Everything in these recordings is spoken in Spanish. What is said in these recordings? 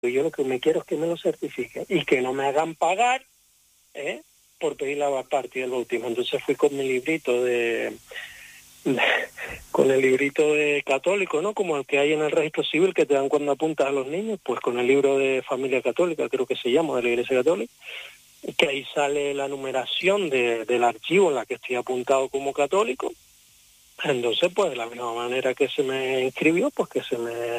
yo lo que me quiero es que me lo certifiquen y que no me hagan pagar por pedir la parte del bautismo. Entonces fui con mi librito con el librito de católico, ¿no? Como el que hay en el registro civil que te dan cuando apuntas a los niños, pues con el libro de familia católica, creo que se llama, de la Iglesia Católica, que ahí sale la numeración del archivo en la que estoy apuntado como católico. Entonces, pues de la misma manera que se me inscribió, pues que se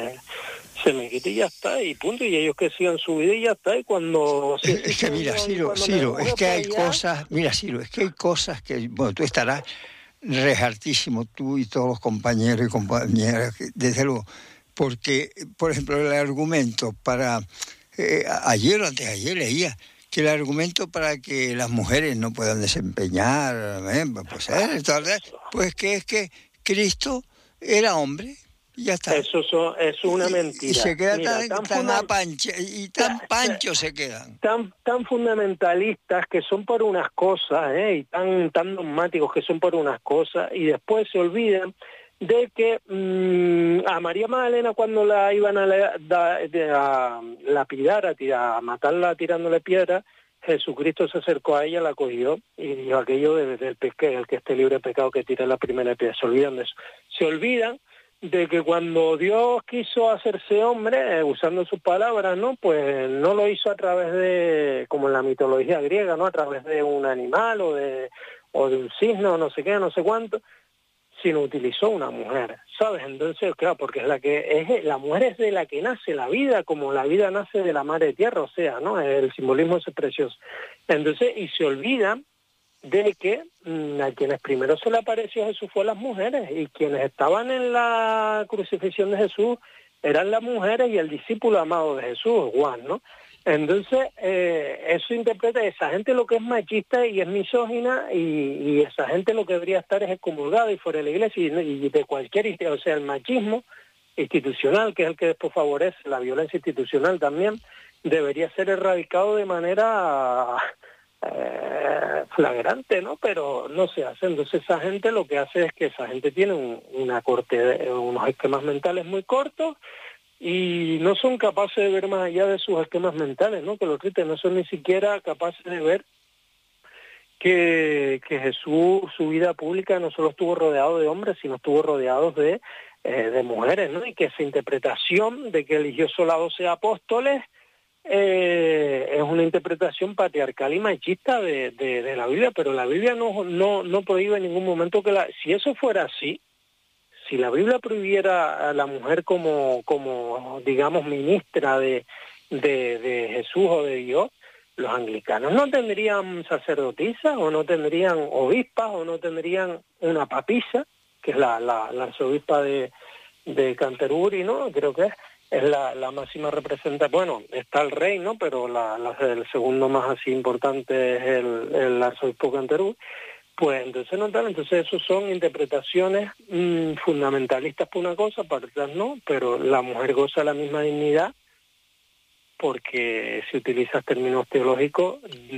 me quite y ya está, y punto, y ellos que sigan su vida y ya está, y cuando... Es que mira, Ciro, es que hay cosas, mira, Ciro, es que hay cosas que, bueno, tú estarás rejartísimo, tú y todos los compañeros y compañeras, desde luego, porque, por ejemplo, el argumento para, ayer o antes de ayer leía, que el argumento para que las mujeres no puedan desempeñar, pues que es que Cristo era hombre y ya está. Eso es una mentira. Y se queda tan panchos se quedan. Tan fundamentalistas que son por unas cosas, y tan dogmáticos que son por unas cosas, y después se olvidan de que a María Magdalena, cuando la iban a lapidar, a matarla tirándole piedra, Jesucristo se acercó a ella, la cogió y dijo aquello del pecado, el que esté libre de pecado que tire la primera piedra. Se olvidan de eso. Se olvidan de que cuando Dios quiso hacerse hombre, usando sus palabras, ¿no? Pues no lo hizo a través de, como en la mitología griega, ¿no? A través de un animal o de un cisne o no sé qué, no sé cuánto, sino utilizó una mujer, ¿sabes? Entonces, claro, porque la mujer es de la que nace la vida, como la vida nace de la madre tierra, o sea, ¿no? El simbolismo es precioso. Entonces, y se olvidan de que a quienes primero se le apareció Jesús fue a las mujeres, y quienes estaban en la crucifixión de Jesús eran las mujeres y el discípulo amado de Jesús, Juan, ¿no? Entonces, eso interpreta a esa gente lo que es machista y es misógina, y esa gente lo que debería estar es excomulgada y fuera de la iglesia y de cualquier, o sea, el machismo institucional, que es el que después favorece la violencia institucional también, debería ser erradicado de manera flagrante, ¿no? Pero no se hace. Entonces esa gente lo que hace es que esa gente tiene unos esquemas mentales muy cortos y no son capaces de ver más allá de sus esquemas mentales, ¿no? Que los tristes no son ni siquiera capaces de ver que Jesús, su vida pública, no solo estuvo rodeado de hombres, sino estuvo rodeado de mujeres, ¿no? Y que esa interpretación de que eligió solo a 12 apóstoles es una interpretación patriarcal y machista de la Biblia, pero la Biblia no prohíbe en ningún momento si eso fuera así, si la Biblia prohibiera a la mujer como digamos, ministra de Jesús o de Dios, los anglicanos no tendrían sacerdotisas, o no tendrían obispas, o no tendrían una papisa, que es la arzobispa de Canterbury, ¿no? Creo que es la máxima representante. Bueno, está el rey, ¿no? Pero el segundo más así importante es el arzobispo de Canterbury. Pues entonces no tal, entonces eso son interpretaciones fundamentalistas por una cosa, para otras no, pero la mujer goza la misma dignidad porque si utilizas términos teológicos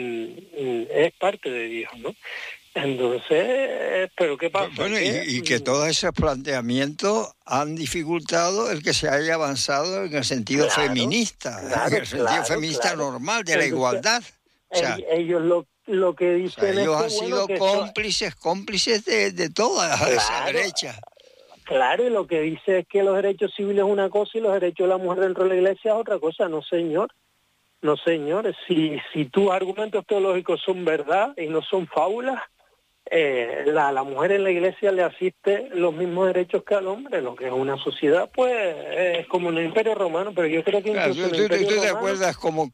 es parte de Dios, ¿no? Entonces, ¿pero qué pasa? Bueno, y que todos esos planteamientos han dificultado el que se haya avanzado en el sentido feminista, en el sentido feminista normal, de la igualdad. O sea, ellos lo que dicen ellos es que, han sido cómplices de toda esa derecha. Claro, y lo que dice es que los derechos civiles es una cosa y los derechos de la mujer dentro de la iglesia es otra cosa. No, señor. No, señor. Si tus argumentos teológicos son verdad y no son fábulas, la mujer en la iglesia le asiste los mismos derechos que al hombre. Lo que es una sociedad, pues, es como en el Imperio Romano, pero yo creo que incluso en el Imperio Romano, ¿tú te acuerdas cómo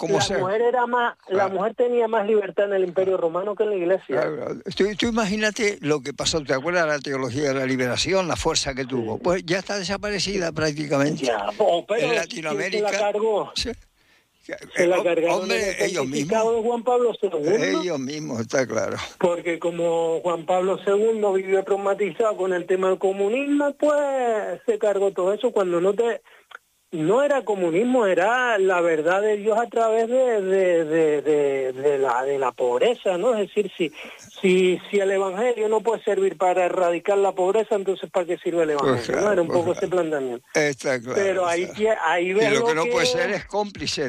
la mujer tenía más libertad en el Imperio Romano que en la iglesia. Claro. Tú imagínate lo que pasó. ¿Te acuerdas de la teología de la liberación, la fuerza que tuvo? Pues ya está desaparecida prácticamente. Pero en Latinoamérica. ¿quién se la cargó? Sí. Se la cargaron en el ellos mismos. de Juan Pablo II. Ellos mismos, está claro. Porque como Juan Pablo II vivió traumatizado con el tema del comunismo, pues se cargó todo eso cuando no te... no era comunismo, era la verdad de Dios a través de la pobreza, ¿no? Es decir, si el Evangelio no puede servir para erradicar la pobreza, entonces ¿para qué sirve el Evangelio? Pues claro, ¿no? Era un poco ese planteamiento. Está claro. Pero ahí ves y lo que no puede ser es cómplice